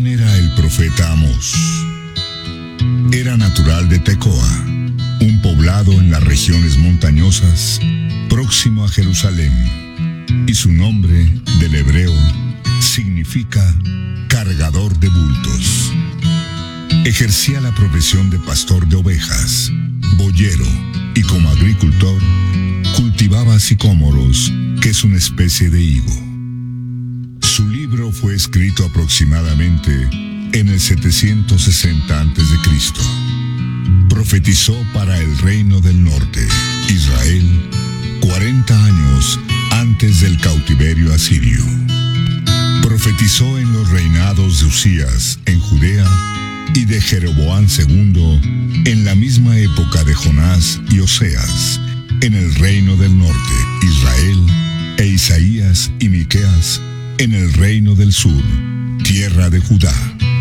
Era el profeta Amós. Era natural de Tecoa, un poblado en las regiones montañosas, próximo a Jerusalén, y su nombre, del hebreo, significa cargador de bultos. Ejercía la profesión de pastor de ovejas, boyero, y como agricultor, cultivaba sicómoros, que es una especie de higo. Su libro fue escrito aproximadamente en el 760 a.C. Profetizó para el reino del norte, Israel, 40 años antes del cautiverio asirio. Profetizó en los reinados de Usías en Judea y de Jeroboam II en la misma época de Jonás y Oseas, en el reino del norte, Israel, e Isaías y Miqueas en el reino del sur, tierra de Judá.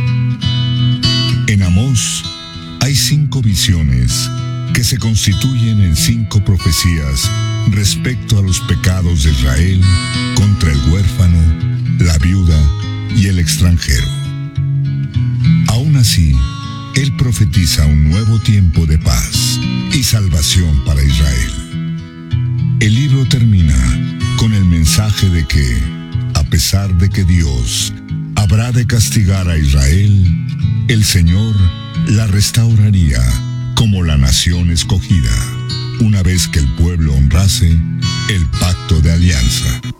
En Amós hay 5 visiones que se constituyen en 5 profecías respecto a los pecados de Israel contra el huérfano, la viuda y el extranjero. Aún así, él profetiza un nuevo tiempo de paz y salvación para Israel. El libro termina con el mensaje de que, a pesar de que Dios habrá de castigar a Israel, el Señor la restauraría como la nación escogida, una vez que el pueblo honrase el pacto de alianza.